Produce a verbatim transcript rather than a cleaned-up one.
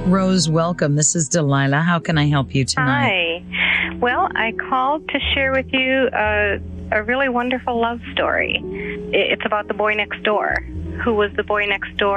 Rose, welcome. This is Delilah. How can I help you tonight? Hi. Well, I called to share with you a, a really wonderful love story. It's about the boy next door. Who was the boy next door?